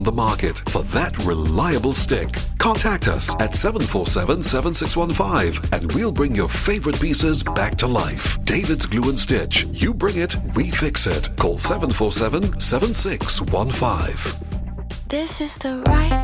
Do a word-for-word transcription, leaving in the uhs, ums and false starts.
the market for that reliable stick. Contact us at seven four seven, seven six one five and we'll bring your favorite pieces back to life. David's Glue and Stitch. You bring it, we fix it. Call seven four seven, seven six one five. This is the right